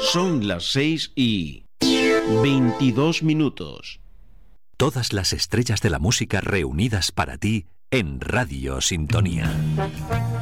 Son las 6:22. Todas las estrellas de la música reunidas para ti en Radio Sintonía.